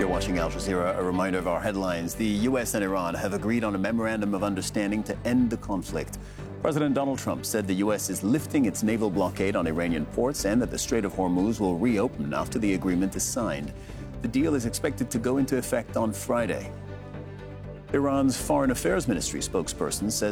watching Al Jazeera. A reminder of our headlines. The U.S. and Iran have agreed on a memorandum of understanding to end the conflict. President Donald Trump said the U.S. is lifting its naval blockade on Iranian ports and that the Strait of Hormuz will reopen after the agreement is signed. The deal is expected to go into effect on Friday. Iran's Foreign Affairs Ministry spokesperson says